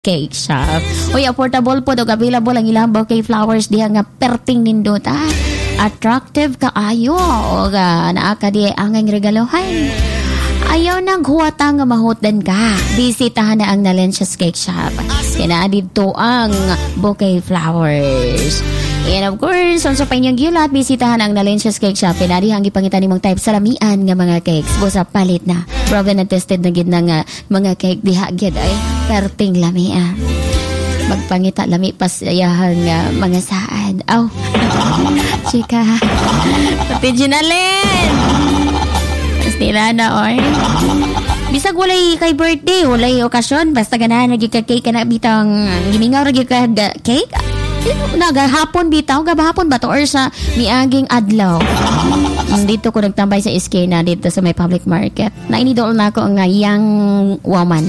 cake shop. Uy, affordable po dog available ang ilang bouquet flowers diha nga perting nindot attractive kaayo nga naa ka di angay regalohan. Ayaw nang huwata nga mahutdan ka. Bisitahan na ang Nalencia's Cake Shop. Kina dito ang bouquet flowers. And of course, sa panyang gilat, bisitahan ang Nalencia's Cake Shop. Pinarihang ipangitan nimong type salamian nga mga cakes. Busa palit na. Proven and tested na gid na nga mga cake diha gid ay perting lami magpangita lami pas ayahang mga saan. Aw. Chika. Pati ginalin. Nila na or bisag walay kay birthday, walay okasyon, basta ganahan nagika-cake ka na bitang gimingaw ra gyud ka cake. Nagahapon bitaw, gabahapon ba to or sa miaging adlaw. Dito ko nagtambay sa eskena dito sa may public market. Nainidol na ako ang young woman.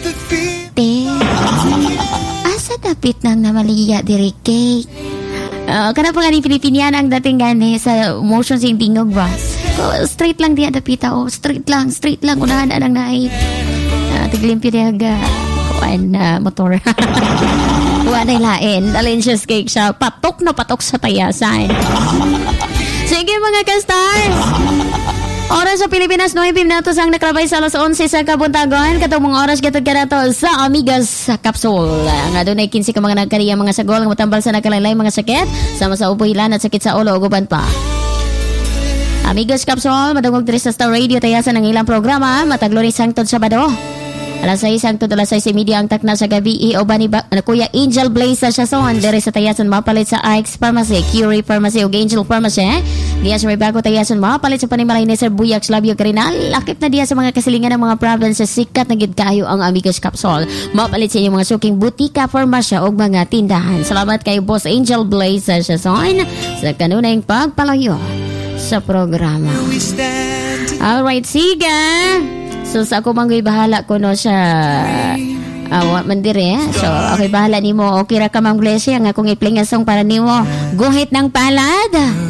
Asa dapit nang namaliya diri cake. Kana pa nga ni Pilipinian ang dating gani sa motion sing tingog ba. Straight lang diya dapita straight lang unahan ang naay tiglimpyo diya kuan motor. Wanay lain Nalencia's Cake Shop patok na patok sa tayasan. Sige mga ka-stars, oras sa Pilipinas 9 minutos ang nakalabay sa alas 11 sa kabuntagon. Katong mga oras gatod ka nato sa Amigas Capsule. Nga doon ay 15 ka mga nagkariya mga sagol nga matambal sa nakalaylay mga sakit sama sa upuhilan at sakit sa ulo o guban pa. Amigos Capsule, madungog diri sa Star Radio tayasan ang ilang programa matag Lunes hangtod Sabado. Alas 6 hangtod alas 6:30 ang takna sa gabi uban ni Kuya Angel Blaze sa Sason diri sa tayasan mapalit sa Ike's Pharmacy, Curie Pharmacy ug Angel Pharmacy. Diya sa may bago tayasan mapalit sa panimalay ni Sir Buyak Labio Carinal. Lakip na diya sa mga kasilingan ng mga problems sa sikat na gid kaayo ang Amigos Capsule. Mapalit sa inyong mga suking butika, farmasya ug mga tindahan. Salamat kay Boss Angel Blaze sa Sason sa kanunayng pagpalayo sa programa. Alright, siga. So sa ako manggoy bahala ko no sa mandiri So okay bahala nimo. Okay ra ka Ma'am Glesia nga kung i-play nga song para nimo. Guhit ng palad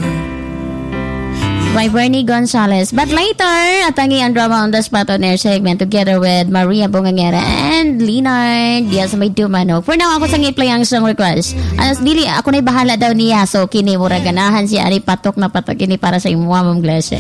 by Bernie Gonzalez. But later, atangi ang drama on the spot on air segment together with Maria Bongangera and Leonard Diaz may dumanog. For now, ako sang i-play ang song request. Anas dili, ako na'y bahala daw niya. So, kini mura ganahan siya. Ari patok na patok kini para sa imo, Ma'am Glesia.